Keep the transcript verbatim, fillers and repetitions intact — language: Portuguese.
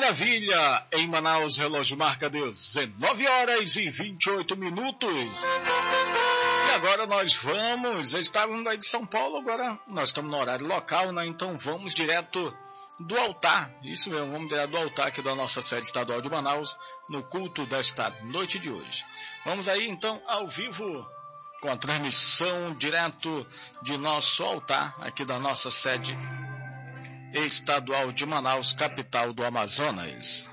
maravilha! Em Manaus, relógio marca dezenove horas e vinte e oito minutos. E agora nós vamos, estávamos aí de São Paulo, agora nós estamos no horário local, né? Então vamos direto do altar, isso mesmo, vamos direto do altar aqui da nossa sede estadual de Manaus, no culto desta noite de hoje. Vamos aí então ao vivo, com a transmissão direto de nosso altar, aqui da nossa sede estadual de Manaus, capital do Amazonas.